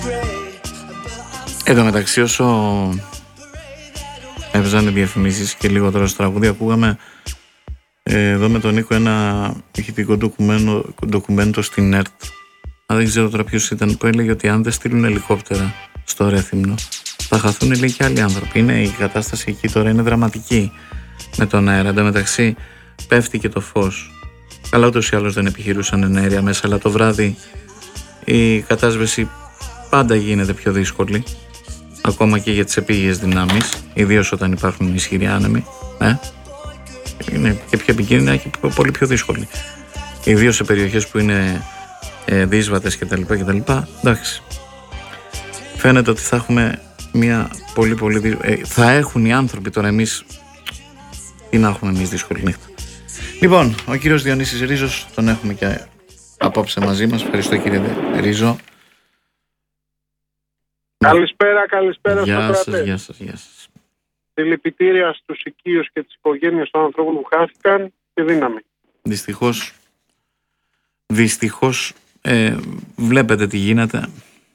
Εν τω μεταξύ, όσο έβζανε διαφημίσεις και λίγο τώρα στο τραγούδι, ακούγαμε εδώ με τον Νίκο ένα ηχητικό ντοκουμέντο στην ΕΡΤ. Δεν ξέρω τώρα ποιος ήταν, που έλεγε ότι αν δεν στείλουν ελικόπτερα στο Ρέθυμνο θα χαθούν, λέει, και άλλοι άνθρωποι. Η κατάσταση εκεί τώρα είναι δραματική με τον αέρα. Εν τω μεταξύ πέφτει και το φως. Καλά, ούτως ή άλλως δεν επιχειρούσαν ενέργεια μέσα, αλλά το βράδυ η κατάσβεση πάντα γίνεται πιο δύσκολη, ακόμα και για τις επίγειες δυνάμεις, ιδίως όταν υπάρχουν ισχυροί άνεμοι. Είναι και πιο επικίνδυνα και πολύ πιο δύσκολη, ιδίως σε περιοχές που είναι δύσβατες κτλ. Εντάξει, φαίνεται ότι θα έχουμε μια πολύ θα έχουν οι άνθρωποι τώρα, εμείς τι να έχουμε εμείς δύσκολη νύχτα. Λοιπόν, ο κύριος Διονύσης Ρίζος τον έχουμε και απόψε μαζί μας. Ευχαριστώ, κύριε Ρίζο. Καλησπέρα Γεια στον σας. Συλληπιτήρια στους οικείους και τις οικογένειες των ανθρώπων που χάθηκαν και δύναμη. Δυστυχώς βλέπετε τι γίνεται.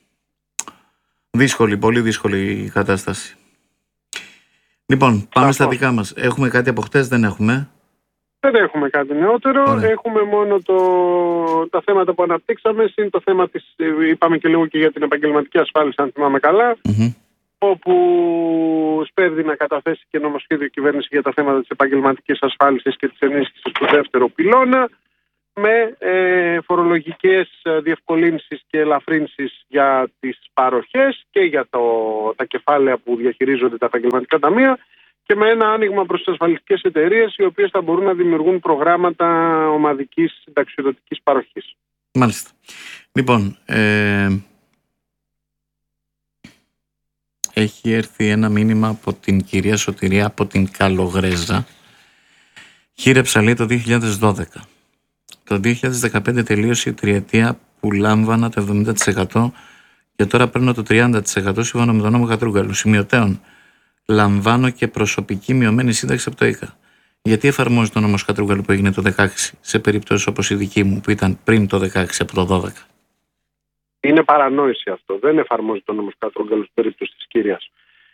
Πολύ δύσκολη η κατάσταση. Λοιπόν, πάμε στα δικά μας. Έχουμε κάτι από χτες, δεν έχουμε? Δεν έχουμε κάτι νεότερο. Ωραία. Έχουμε μόνο τα θέματα που αναπτύξαμε. Είναι το θέμα είπαμε και λίγο και για την επαγγελματική ασφάλιση, αν θυμάμαι καλά. Όπου σπέβδει να καταθέσει και νομοσχέδιο κυβέρνηση για τα θέματα της επαγγελματικής ασφάλισης και της ενίσχυσης του δεύτερου πυλώνα, με φορολογικές διευκολύνσεις και ελαφρύνσεις για τις παροχές και για τα κεφάλαια που διαχειρίζονται τα επαγγελματικά ταμεία, και με ένα άνοιγμα προς τις ασφαλιστικές εταιρείες, οι οποίες θα μπορούν να δημιουργούν προγράμματα ομαδικής συνταξιοδοτικής παροχής. Μάλιστα. Λοιπόν, έχει έρθει ένα μήνυμα από την κυρία Σωτηρία από την Καλογρέζα. Χείρεψα, λέει, το 2012. Το 2015 τελείωσε η τριετία που λάμβανα το 70% και τώρα παίρνω το 30% σύμφωνα με τον νόμο Κατρούγκαλου. Σημειωτέων, λαμβάνω και προσωπική μειωμένη σύνταξη από το ΙΚΑ. Γιατί εφαρμόζει τον νόμο Κατρούγκαλου που έγινε το 16 σε περιπτώσεις όπως η δική μου που ήταν πριν το 16 από το 12? Είναι παρανόηση αυτό. Δεν εφαρμόζει τον νόμο Κατρούγκαλου στην περίπτωση της κυρίας.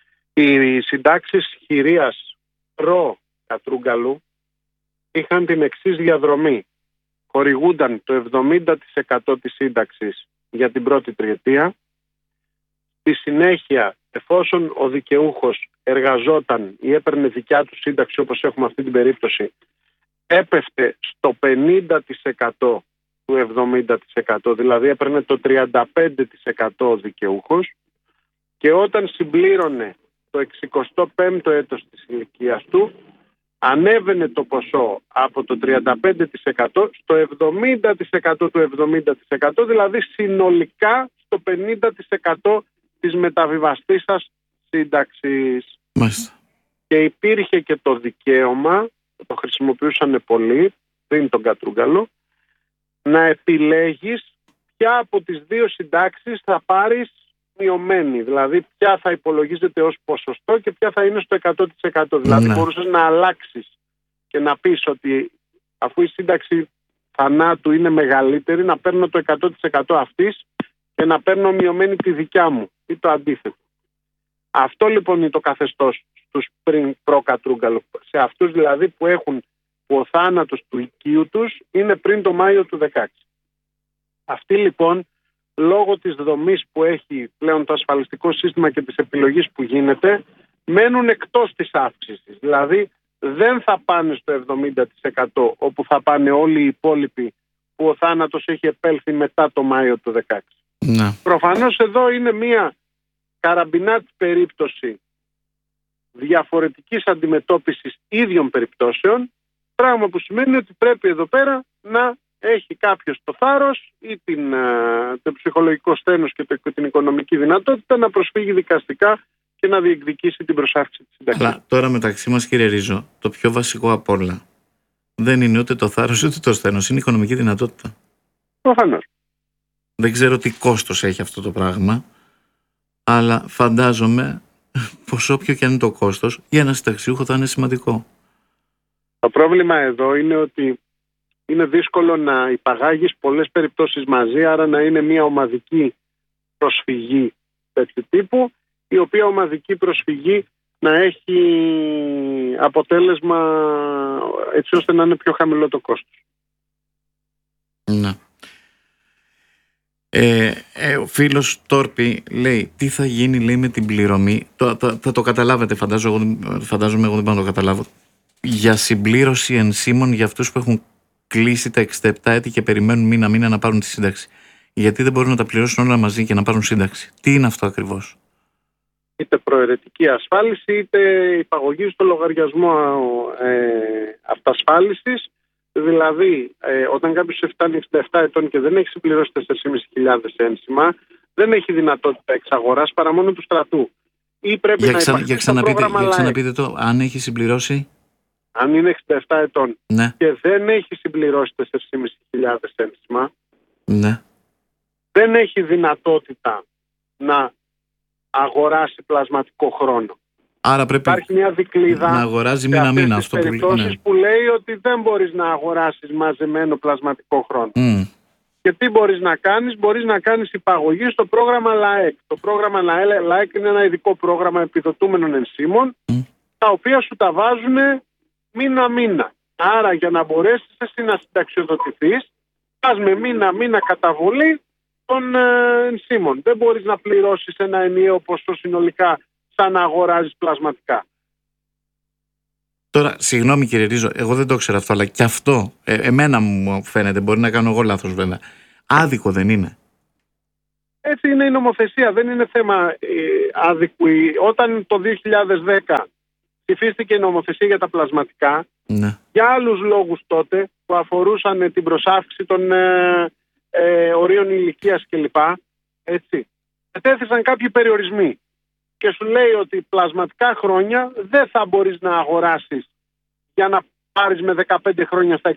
Οι συντάξεις χειρίας προ-Κατρούγκαλου είχαν την εξής διαδρομή. Χορηγούνταν το 70% της σύνταξης για την πρώτη τριετία. Στη συνέχεια, εφόσον ο δικαιούχος εργαζόταν ή έπαιρνε δικιά του σύνταξη, όπως έχουμε αυτή την περίπτωση, έπεφτε στο 50% του 70%, δηλαδή έπαιρνε το 35% ο δικαιούχος, και όταν συμπλήρωνε το 65ο έτος της ηλικίας του, ανέβαινε το ποσό από το 35% στο 70% του 70%, δηλαδή συνολικά στο 50% της μεταβιβαστήσας σύνταξης. Μάλιστα. Και υπήρχε και το δικαίωμα, το χρησιμοποιούσαν πολλοί πριν τον Κατρούγκαλο, να επιλέγεις ποια από τις δύο συντάξεις θα πάρεις μειωμένη, δηλαδή ποια θα υπολογίζεται ως ποσοστό και ποια θα είναι στο 100%. Δηλαδή μπορούσες να αλλάξεις και να πεις ότι αφού η σύνταξη θανάτου είναι μεγαλύτερη, να παίρνω το 100% αυτής και να παίρνω μειωμένη τη δικιά μου, ή το αντίθετο. Αυτό λοιπόν είναι το καθεστώς στους πριν προ-Κατρούγκαλο, σε αυτούς δηλαδή που ο θάνατος του οικείου τους είναι πριν το Μάιο του 2016. Αυτοί λοιπόν, λόγω της δομής που έχει πλέον το ασφαλιστικό σύστημα και της επιλογής που γίνεται, μένουν εκτός της αύξησης. Δηλαδή δεν θα πάνε στο 70% όπου θα πάνε όλοι οι υπόλοιποι που ο θάνατος έχει επέλθει μετά το Μάιο του 2016. Ναι. Προφανώς εδώ είναι μια καραμπινάτη περίπτωση διαφορετικής αντιμετώπισης ίδιων περιπτώσεων, πράγμα που σημαίνει ότι πρέπει εδώ πέρα να έχει κάποιος το θάρρος ή το ψυχολογικό στένος και την οικονομική δυνατότητα να προσφύγει δικαστικά και να διεκδικήσει την προσάυξη της συνταξής. Αλλά τώρα μεταξύ μας, κύριε Ρίζο, το πιο βασικό απ' όλα δεν είναι ούτε το θάρρος ούτε το στένος, είναι η οικονομική δυνατότητα. Προφανώς. Δεν ξέρω τι κόστος έχει αυτό το πράγμα, αλλά φαντάζομαι πως όποιο και αν είναι το κόστος, για ένα συνταξιούχο θα είναι σημαντικό. Το πρόβλημα εδώ είναι ότι είναι δύσκολο να υπαγάγεις πολλές περιπτώσεις μαζί, άρα να είναι μια ομαδική προσφυγή τέτοιου τύπου, η οποία ομαδική προσφυγή να έχει αποτέλεσμα έτσι ώστε να είναι πιο χαμηλό το κόστος. Ναι. Ο φίλος Τόρπη λέει τι θα γίνει, λέει, με την πληρωμή. Θα το καταλάβετε, φαντάζομαι, εγώ δεν πάω να το καταλάβω. Για συμπλήρωση ενσύμων για αυτούς που έχουν κλείσει τα 67 έτη και περιμένουν μήνα-μήνα να πάρουν τη σύνταξη. Γιατί δεν μπορούν να τα πληρώσουν όλα μαζί και να πάρουν σύνταξη? Τι είναι αυτό ακριβώς? Είτε προαιρετική ασφάλιση, είτε υπαγωγή στο λογαριασμό αυτασφάλισης. Δηλαδή, όταν κάποιος φτάνει 67 ετών και δεν έχει συμπληρώσει 4.500 ένσημα, δεν έχει δυνατότητα εξαγοράς παρά μόνο του στρατού. Ή πρέπει για ξαναπείτε το, αν έχει συμπληρώσει. Αν είναι 67 ετών, ναι, και δεν έχει συμπληρώσει 4.500 ένσημα, ναι, δεν έχει δυνατότητα να αγοράσει πλασματικό χρόνο. Άρα πρέπει υπάρχει μια δικλείδα να αγοράζει μήνα-μήνα. Αυτό που λέει ότι δεν μπορείς να αγοράσεις μαζεμένο πλασματικό χρόνο. Και τι μπορείς να κάνεις? Μπορείς να κάνεις υπαγωγή στο πρόγραμμα LAEC. Το πρόγραμμα LAEC είναι ένα ειδικό πρόγραμμα επιδοτούμενων ενσύμων, τα οποία σου τα βάζουν μήνα-μήνα. Άρα για να μπορέσεις εσύ να συνταξιοδοτηθείς, πας με μήνα-μήνα καταβολή των ενσύμων. Δεν μπορείς να πληρώσεις ένα ενιαίο ποσό συνολικά σαν να αγοράζεις πλασματικά. Τώρα, συγγνώμη κύριε Ρίζο, εγώ δεν το ξέρω αυτό, αλλά και αυτό εμένα μου φαίνεται, μπορεί να κάνω εγώ λάθος βέβαια, άδικο δεν είναι? Έτσι είναι η νομοθεσία, δεν είναι θέμα άδικου. Όταν το 2010 ψηφίστηκε η νομοθεσία για τα πλασματικά, ναι, για άλλους λόγους τότε που αφορούσαν την προσάυξη των ορίων ηλικίας κλπ. Έτσι, ετέθησαν κάποιοι περιορισμοί και σου λέει ότι πλασματικά χρόνια δεν θα μπορείς να αγοράσεις για να πάρεις με 15 χρόνια στα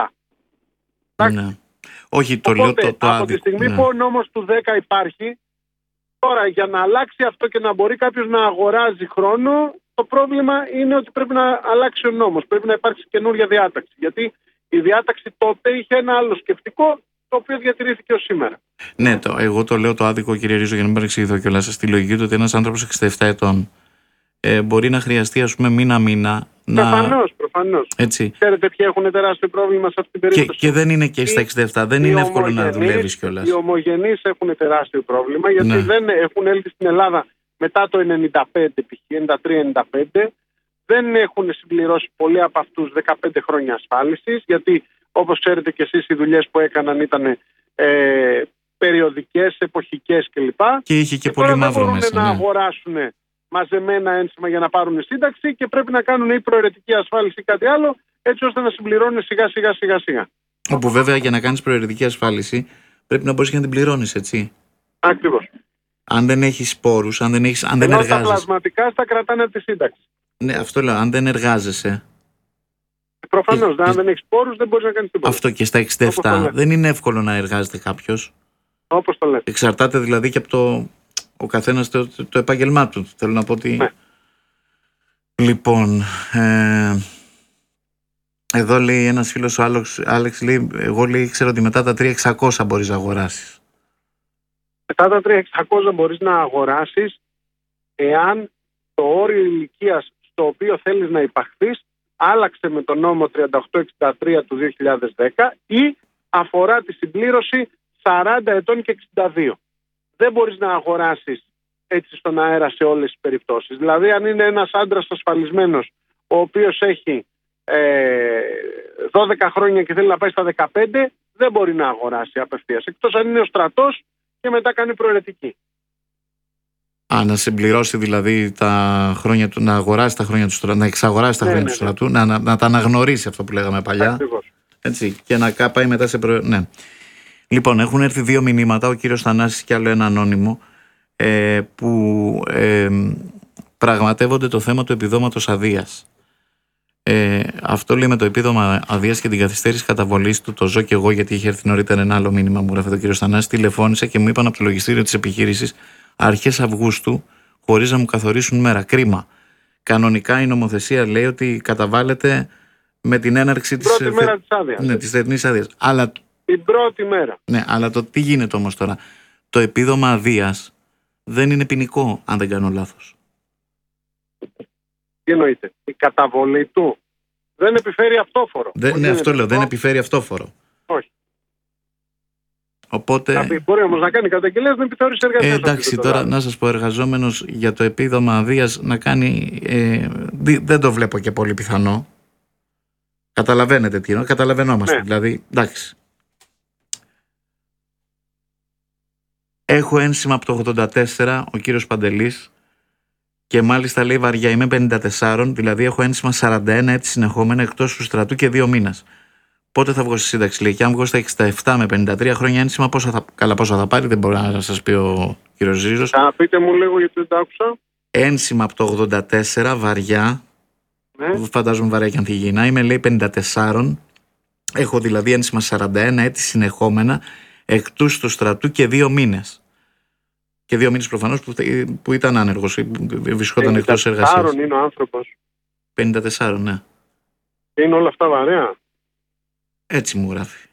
67. Ναι. Όχι, το Οπότε, λέω το από τη στιγμή που ο νόμος του 10 υπάρχει, τώρα για να αλλάξει αυτό και να μπορεί κάποιος να αγοράζει χρόνο, το πρόβλημα είναι ότι πρέπει να αλλάξει ο νόμος, πρέπει να υπάρξει καινούργια διάταξη. Γιατί η διάταξη τότε είχε ένα άλλο σκεπτικό, το οποίο διατηρήθηκε ως σήμερα. Ναι, εγώ το λέω το άδικο, κύριε Ρίζο, για να μην παρεξηγηθώ κιόλας, στη λογική του ότι ένας άνθρωπος 67 ετών μπορεί να χρειαστεί, ας πούμε, μήνα-μήνα Προφανώς. Έτσι. Ξέρετε ποιοι έχουν τεράστιο πρόβλημα σε αυτή την περίπτωση? Και δεν είναι και στα 67, δεν είναι εύκολο να δουλεύεις κιόλας. Οι ομογενείς έχουν τεράστιο πρόβλημα, γιατί δεν έχουν έλθει στην Ελλάδα μετά το 95, π.χ. 93-95. Δεν έχουν συμπληρώσει πολλοί από αυτούς 15 χρόνια ασφάλισης, γιατί όπως ξέρετε και εσείς οι δουλειές που έκαναν ήταν περιοδικές, εποχικές κλπ. Και είχε και πολύ μαύρο μέσα. Δεν μπορούν να αγοράσουν μαζεμένα ένσημα για να πάρουν σύνταξη και πρέπει να κάνουν ή προαιρετική ασφάλιση ή κάτι άλλο, έτσι ώστε να συμπληρώνουν σιγά-σιγά. Όπου βέβαια για να κάνεις προαιρετική ασφάλιση πρέπει να μπορείς και να την πληρώνεις, έτσι. Ακριβώς. Αν δεν έχεις πόρους, αν δεν εργάζεσαι. Τα πλασματικά στα κρατάνε από τη σύνταξη. Ναι, αυτό λέω, αν δεν εργάζεσαι. Προφανώς, αν δεν έχεις πόρους δεν μπορείς να κάνεις τίποτα. Αυτό και στα 67 δεν είναι εύκολο να εργάζεται κάποιος. Όπως το λες. Εξαρτάται δηλαδή και από ο καθένας το επάγγελμά του. Θέλω να πω ότι... Ναι. Λοιπόν, εδώ λέει ένας φίλος, ο Άλεξ, λέει, εγώ λέει, ξέρω ότι μετά τα 3.600 μπορείς να αγοράσεις. Μετά τα 3.600 μπορείς να αγοράσεις εάν το όριο ηλικίας στο οποίο θέλεις να υπαχθείς άλλαξε με τον νόμο 3863 του 2010 ή αφορά τη συμπλήρωση 40 ετών και 62. Δεν μπορείς να αγοράσεις έτσι στον αέρα σε όλες τις περιπτώσεις. Δηλαδή αν είναι ένας άντρας ασφαλισμένος ο οποίος έχει 12 χρόνια και θέλει να πάει στα 15, δεν μπορεί να αγοράσει απευθείας, εκτός αν είναι ο στρατός και μετά κάνει προαιρετική. Να συμπληρώσει δηλαδή τα χρόνια του, να αγοράσει τα χρόνια του στρατού, να εξαγοράσει τα χρόνια του στρατού, να τα αναγνωρίσει, αυτό που λέγαμε παλιά. Ακριβώς. Έτσι, και να πάει μετά σε ναι. Λοιπόν, έχουν έρθει 2 μηνύματα, ο κύριος Θανάσης και άλλο ένα ανώνυμο, που πραγματεύονται το θέμα του επιδόματος αδείας. Αυτό λέει με το επίδομα αδείας και την καθυστέρηση καταβολής του, το ζω και εγώ, γιατί είχε έρθει νωρίτερα ένα άλλο μήνυμα, μου γράφει ο κύριος Θανάσης. Τηλεφώνησα και μου είπαν από το λογιστήριο της επιχείρησης αρχές Αυγούστου, χωρίς να μου καθορίσουν μέρα. Κρίμα. Κανονικά η νομοθεσία λέει ότι καταβάλλεται με την έναρξη της μέρα της άδειας. Ναι, της θερινής άδειας. Αλλά την πρώτη μέρα. Ναι, αλλά το τι γίνεται όμως τώρα? το επίδομα αδείας δεν είναι ποινικό, αν δεν κάνω λάθος. Τι εννοείται? Η καταβολή του δεν επιφέρει αυτόφορο. Ναι, αυτό λέω, δεν επιφέρει αυτόφορο. Όχι. Οπότε... Μπορεί όμως να κάνει καταγγελία στην επιθεώρηση εργασίας. Εντάξει, τώρα να σας πω, εργαζόμενος για το επίδομα αδείας να κάνει... δεν το βλέπω και πολύ πιθανό. Καταλαβαίνετε τι εννοώ, καταλαβαίνόμαστε. Ναι. Δηλαδή, εντάξει. Έχω ένσημα από το 84, ο κύριος Παντελής, και μάλιστα λέει βαριά, είμαι 54, δηλαδή έχω ένσημα 41 έτη συνεχόμενα εκτός του στρατού και 2 μήνες. Πότε θα βγω στη σύνταξη, λέει, και αν βγω στα 67 με 53 χρόνια ένσημα, πόσα θα πάρει, δεν μπορεί να σας πει ο κύριος Ζίζος. Πείτε μου λίγο γιατί δεν τα άκουσα. Ένσημα από το 84, βαριά, ναι. Φαντάζομαι βαριά και ανθυγιεινά, είμαι λέει 54, έχω δηλαδή ένσημα 41 έτη συνεχόμενα εκτός του στρατού και 2 μήνες. Και 2 μήνες προφανώς που ήταν άνεργος, βρισκόταν εκτός εργασίας. 54 είναι ο άνθρωπος. 54, ναι. Είναι όλα αυτά βαρέα. Έτσι μου γράφει.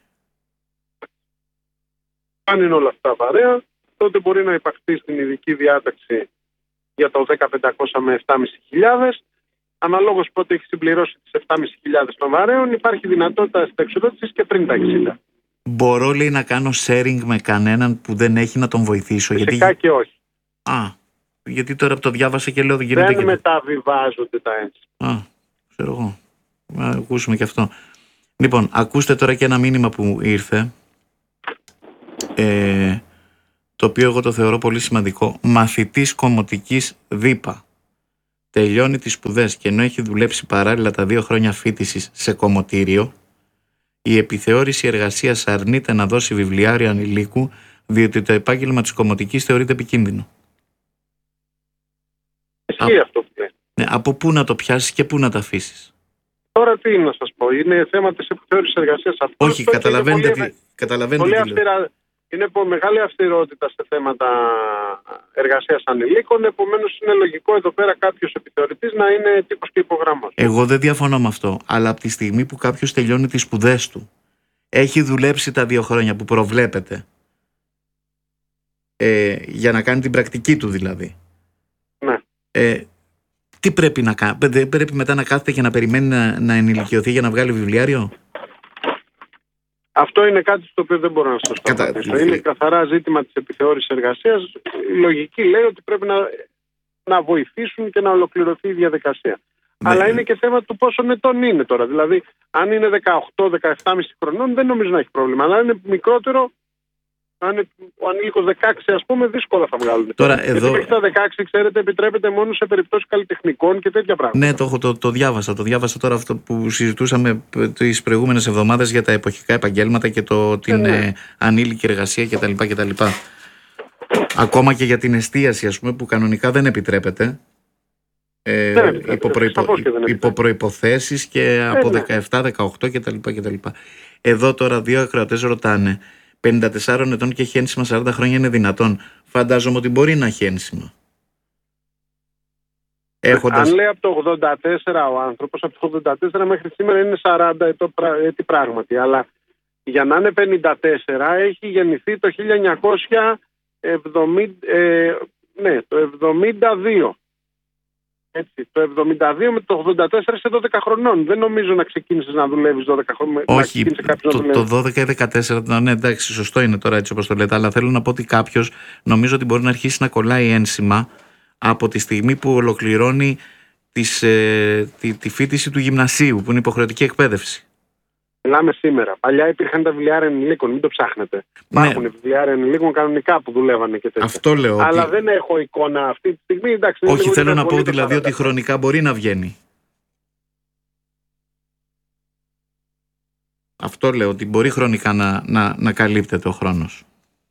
Αν είναι όλα αυτά βαρέα, τότε μπορεί να υπαχθεί στην ειδική διάταξη για το 10.500 με 7.500. Αναλόγως πότε έχει συμπληρώσει τις 7.500 των βαρέων, υπάρχει δυνατότητα συνταξιοδότησης και πριν τα 60. Μπορώ, λέει, να κάνω sharing με κανέναν που δεν έχει να τον βοηθήσω? Φυσικά και όχι. Γιατί τώρα που το διάβασα και λέω δεν γίνεται. Δεν μεταβιβάζονται τα ένσημα. Ξέρω εγώ. Να ακούσουμε και αυτό. Λοιπόν, ακούστε τώρα και ένα μήνυμα που ήρθε, το οποίο εγώ το θεωρώ πολύ σημαντικό. Μαθητής κομμωτικής ΔΥΠΑ. Τελειώνει τις σπουδές και ενώ έχει δουλέψει παράλληλα τα 2 χρόνια φοιτησης σε κομμωτήριο, η επιθεώρηση εργασίας αρνείται να δώσει βιβλιάριο ανηλίκου, διότι το επάγγελμα της κομμωτικής θεωρείται επικίνδυνο. Ισχύει αυτό που λέει. Ναι, από πού να το πιάσεις και πού να το αφήσεις? Τώρα τι να σας πω, είναι θέμα της επιθεώρησης εργασίας αυτό. Όχι, καταλαβαίνετε πολύ αυστηρά. Είναι μεγάλη αυστηρότητα σε θέματα εργασίας ανηλίκων, επομένως είναι λογικό εδώ πέρα κάποιος επιθεωρητής να είναι τύπος και υπογράμμας. Εγώ δεν διαφωνώ με αυτό, αλλά από τη στιγμή που κάποιος τελειώνει τις σπουδές του, έχει δουλέψει τα 2 χρόνια που προβλέπεται, για να κάνει την πρακτική του δηλαδή. Ναι. Τι πρέπει να κάνει? Δεν πρέπει μετά να κάθεται και να περιμένει να ενηλικιωθεί για να βγάλει βιβλιάριο? Αυτό είναι κάτι στο οποίο δεν μπορώ να σας απαντήσω. Είναι καθαρά ζήτημα της επιθεώρησης εργασίας. Η λογική λέει ότι πρέπει να βοηθήσουν και να ολοκληρωθεί η διαδικασία. Αλλά είναι και θέμα του πόσο ετών είναι τώρα. Δηλαδή, αν είναι 18-17,5 χρονών, δεν νομίζω να έχει πρόβλημα. Αλλά αν είναι μικρότερο, αν είναι ο ανήλικος 16, ας πούμε, δύσκολα θα βγάλουν. Τώρα, εδώ... Γιατί τα 16, ξέρετε, επιτρέπεται μόνο σε περιπτώσεις καλλιτεχνικών και τέτοια πράγματα. Ναι, το διάβασα. Το διάβασα τώρα αυτό που συζητούσαμε τις προηγούμενες εβδομάδες για τα εποχικά επαγγέλματα και την ανήλικη εργασία κτλ. Ακόμα και για την εστίαση, ας πούμε, που κανονικά δεν επιτρέπεται. Υπό προϋποθέσεις και από 17-18 κτλ. Εδώ τώρα 2 ακροατές ρωτάνε, 54 ετών και έχει ένσημα 40 χρόνια, είναι δυνατόν? Φαντάζομαι ότι μπορεί να έχει ένσημα. Αν λέει από το 84 ο άνθρωπος, από το 84 μέχρι σήμερα είναι 40 έτη πράγματι. Αλλά για να είναι 54 έχει γεννηθεί το 1972. Έτσι, το 72 με το 84 σε 12 χρονών. Δεν νομίζω να ξεκίνησες να δουλεύεις 12 χρόνια. Όχι, το 12 ή 14, ναι, εντάξει, σωστό είναι τώρα έτσι όπως το λέτε, αλλά θέλω να πω ότι κάποιος νομίζω ότι μπορεί να αρχίσει να κολλάει ένσημα από τη στιγμή που ολοκληρώνει τη φοιτηση του γυμνασίου, που είναι υποχρεωτική εκπαίδευση. Μιλάμε σήμερα. Παλιά υπήρχαν τα βιβλιάρια ενηλίκων, μην το ψάχνετε. Υπάρχουν βιβλιάρια ενηλίκων κανονικά που δουλεύανε και τέτοια. Αυτό λέω. Αλλά δεν έχω εικόνα αυτή τη στιγμή. Εντάξει, όχι, θέλω να πω δηλαδή ότι χρονικά μπορεί να βγαίνει. Αυτό λέω, ότι μπορεί χρονικά να καλύπτεται ο χρόνος.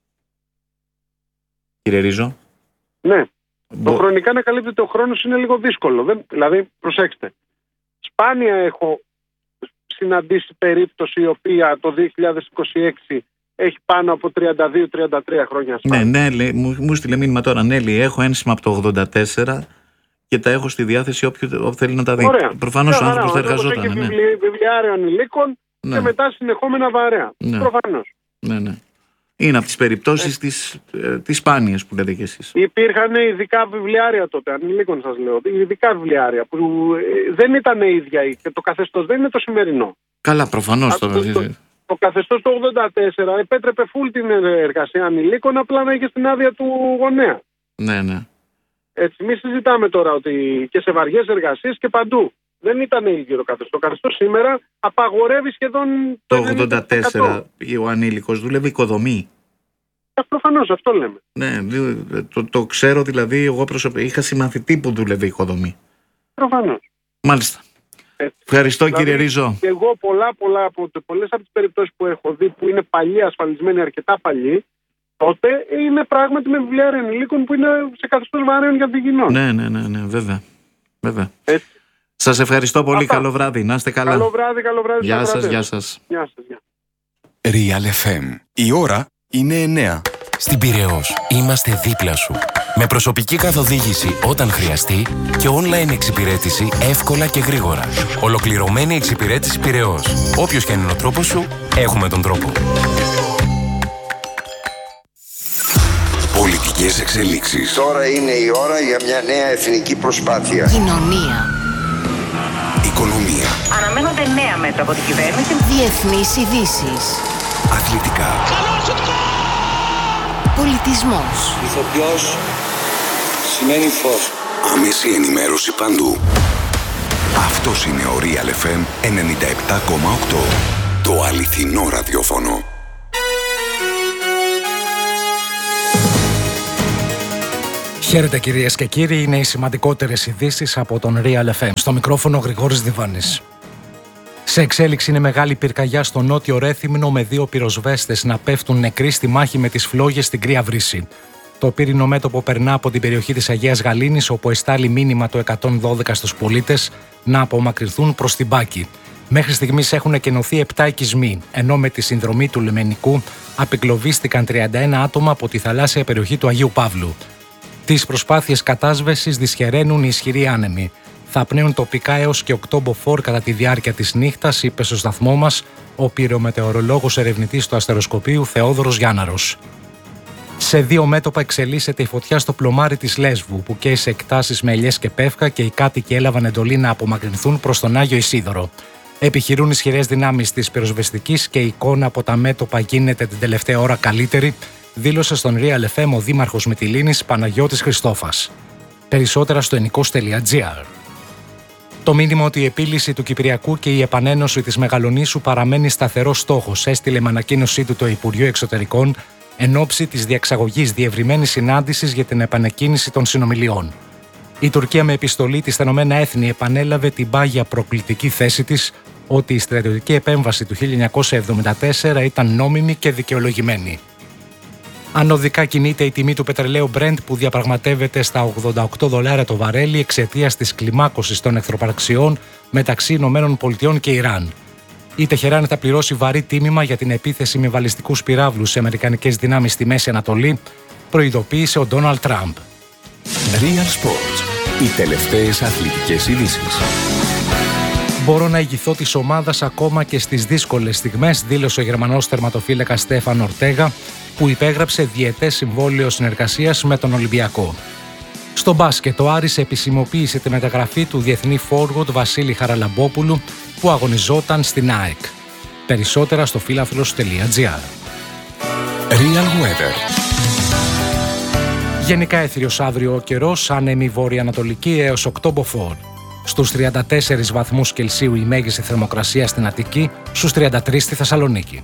Κύριε Ρίζο. Ναι. Το χρονικά να καλύπτεται ο χρόνος είναι λίγο δύσκολο. Δηλαδή, προσέξτε. Σπάνια έχω συναντήσει περίπτωση η οποία το 2026 έχει πάνω από 32-33 χρόνια σπάνια. Ναι, λέει, μου στείλε μήνυμα τώρα. Ναι, λέει, έχω ένσημα από το 84 και τα έχω στη διάθεση όποιου θέλει να τα δει. Προφανώς ο άνθρωπος θα εργαζόταν. Έχει βιβλιάριο ανηλίκων και μετά συνεχόμενα βαρέα. Προφανώς. Ναι. Είναι από τις περιπτώσεις τις σπάνιες που λέτε κι εσείς. Υπήρχαν ειδικά βιβλιάρια τότε, ανηλίκων σας λέω. Ειδικά βιβλιάρια που δεν ήταν ίδια και το καθεστώς δεν είναι το σημερινό. Καλά, προφανώς Το καθεστώς του 1984 επέτρεπε φουλ την εργασία ανηλίκων, απλά να είχε την άδεια του γονέα. Ναι. Έτσι, μη συζητάμε τώρα ότι και σε βαριές εργασίες και παντού. Δεν ήταν ίδιο το καθεστώς. Το καθεστώς σήμερα απαγορεύει σχεδόν το 1984 ο ανήλικος δούλευε οικοδομή. Προφανώς, αυτό λέμε. Ναι, το ξέρω, δηλαδή εγώ προσωπικά είχα συμμαθητή που δούλευε οικοδομή. Προφανώς. Μάλιστα. Ευχαριστώ, δηλαδή, κύριε Ρίζο. Και εγώ πολλές από τις περιπτώσεις που έχω δει που είναι παλιοί, ασφαλισμένοι, αρκετά παλιοί, τότε είναι πράγματι με βιβλιάρια ενηλίκων που είναι σε καθεστώς βαρέων για διγυνών. Ναι, βέβαια. Σας ευχαριστώ πολύ. Αυτά. Καλό βράδυ. Να είστε καλά. Καλό βράδυ. Γεια σας. Real FM. Η ώρα είναι 9. Στην Πειραιώς είμαστε δίπλα σου. Με προσωπική καθοδήγηση όταν χρειαστεί και online εξυπηρέτηση εύκολα και γρήγορα. Ολοκληρωμένη εξυπηρέτηση Πειραιώς. Όποιος και είναι ο τρόπος σου, έχουμε τον τρόπο. Πολιτικές εξελίξεις. Τώρα είναι η ώρα για μια νέα εθνική προσπάθεια. Κοινωνία. Οικονομία. Αναμένονται νέα μέτρα από την κυβέρνηση. Διεθνείς ειδήσεις. Αθλητικά. Πολιτισμός. Ηθοποιός σημαίνει φως. Άμεση ενημέρωση παντού. Αυτός είναι ο Real FM 97,8. Το αληθινό ραδιόφωνο. Χαίρετε κυρίες και κύριοι, είναι οι σημαντικότερες ειδήσεις από τον Real FM. Στο μικρόφωνο Γρηγόρης Διβάνης. Σε εξέλιξη είναι μεγάλη πυρκαγιά στο νότιο Ρέθυμνο με 2 πυροσβέστες να πέφτουν νεκροί στη μάχη με τις φλόγες στην Κρύα Βρύση. Το πύρινο μέτωπο περνά από την περιοχή της Αγίας Γαλήνης, όπου εστάλει μήνυμα το 112 στους πολίτες να απομακρυνθούν προς την Πάκη. Μέχρι στιγμής έχουν εκενωθεί 7 οικισμοί, ενώ με τη συνδρομή του λιμενικού απεγκλωβίστηκαν 31 άτομα από τη θαλάσσια περιοχή του Αγίου Παύλου. Τις προσπάθειες κατάσβεσης δυσχεραίνουν οι ισχυροί άνεμοι. Θα πνέουν τοπικά έως και 8 μποφόρ κατά τη διάρκεια της νύχτας, είπε στο σταθμό μας ο πυρομετεωρολόγος ερευνητής του αστεροσκοπείου Θεόδωρος Γιάνναρος. Σε 2 μέτωπα εξελίσσεται η φωτιά στο πλωμάρι της Λέσβου, που καίει σε εκτάσεις με ελιές και πεύκα και οι κάτοικοι έλαβαν εντολή να απομακρυνθούν προς τον Άγιο Ισίδωρο. Επιχειρούν ισχυρές δυνάμεις της πυροσβεστικής και η εικόνα από τα μέτωπα γίνεται την τελευταία ώρα καλύτερη, δήλωσε στον Real FM ο δήμαρχος Μυτιλήνης Παναγιώτης Χριστόφας. Περισσότερα στο ενικός.gr. Το μήνυμα ότι η επίλυση του Κυπριακού και η επανένωση της Μεγαλονήσου παραμένει σταθερός στόχος, έστειλε με ανακοίνωσή του το Υπουργείο Εξωτερικών εν ώψη της διεξαγωγής διευρυμένης συνάντησης για την επανεκκίνηση των συνομιλιών. Η Τουρκία με επιστολή της ΗΕ επανέλαβε την πάγια προκλητική θέση της ότι η στρατιωτική επέμβαση του 1974 ήταν νόμιμη και δικαιολογημένη. Ανωδικά κινείται η τιμή του πετρελαίου Brent, που διαπραγματεύεται στα $88 το βαρέλι εξαιτίας της κλιμάκωσης των εχθροπραξιών μεταξύ ΗΠΑ και Ιράν. Η Τεχεράνη θα πληρώσει βαρύ τίμημα για την επίθεση με βαλιστικούς πυράβλους σε αμερικανικές δυνάμεις στη Μέση Ανατολή, προειδοποίησε ο Ντόναλντ Τραμπ. Real Sports. Οι τελευταίες αθλητικές ειδήσεις. Μπορώ να ηγηθώ της ομάδας ακόμα και στις δύσκολες στιγμές, δήλωσε ο Γερμανός τερματοφύλακας Στέφαν Ορτέγα, που υπέγραψε διετές συμβόλαιο συνεργασίας με τον Ολυμπιακό. Στο μπάσκετ, ο Άρης επισημοποίησε τη μεταγραφή του διεθνή forward Βασίλη Χαραλαμπόπουλου, που αγωνιζόταν στην ΑΕΚ. Περισσότερα στο φίλαθλος.gr. Real Weather. Γενικά έθριος αύριο ο καιρός, άνεμη βορειοανατολική έως 8 μποφόρ. Στους 34 βαθμούς Κελσίου η μέγιστη θερμοκρασία στην Αττική, στους 33 στη Θεσσαλονίκη.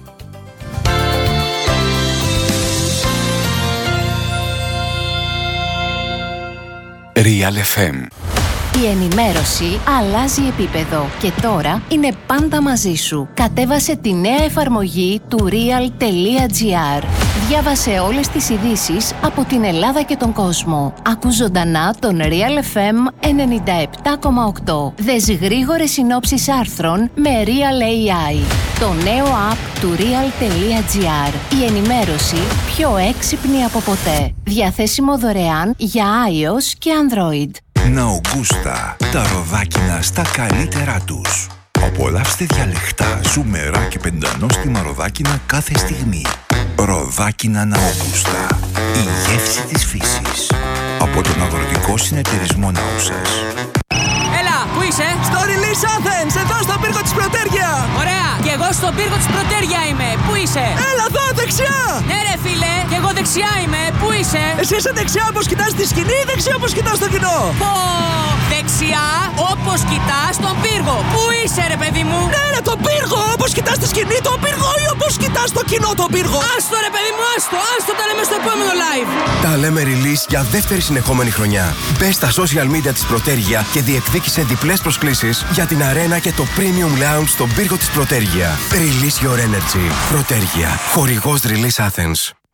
Real FM. Η ενημέρωση αλλάζει επίπεδο και τώρα είναι πάντα μαζί σου. Κατέβασε τη νέα εφαρμογή του real.gr. Διάβασε όλες τις ειδήσεις από την Ελλάδα και τον κόσμο. Ακού ζωντανά τον Real FM 97,8. Δες γρήγορες συνόψεις άρθρων με Real AI. Το νέο app του real.gr. Η ενημέρωση πιο έξυπνη από ποτέ. Διαθέσιμο δωρεάν για iOS και Android. Ναουγκούστα, τα ροδάκινα στα καλύτερά τους. Απολαύστε διαλεκτά, ζουμερά και πεντανόστιμα ροδάκινα κάθε στιγμή. Ροδάκινα Ναόγουστα. Η γεύση της φύσης. Από τον Αγροτικό Συνεταιρισμό Ναούσας. Έλα, πού είσαι? Στο Release Athens, εδώ στον πύργο της Πρωτέργεια. Ωραία, και εγώ στον πύργο της Πρωτέργεια είμαι. Πού είσαι? Έλα εδώ, δεξιά. Ναι ρε φίλε, και εγώ δεξιά είμαι. Πού είσαι? Εσύ είσαι δεξιά όπως κοιτάς τη σκηνή ή δεξιά όπως κοιτάς το κοινό? Πω, δεξιά όπως κοιτάς τον πύργο. Πού είσαι ρε παιδί μου? Ναι ρε, τον πύργο, όπως κοιτάς τη σκηνή τον πύργο ή όπως κοιτάς το κοινό τον πύργο? Άστο ρε παιδί μου, άστο τα λέμε στο επόμενο live. Τα λέμε release για δεύτερη συνεχόμενη χρονιά. Μπες στα social media της Πρωτέργεια και διεκδίκησε διπλές προσκλήσεις για την αρένα και το Premium Lounge στον πύργο της Πρωτέργεια. Release your energy. Πρωτέργεια. Χορηγός Release Athens.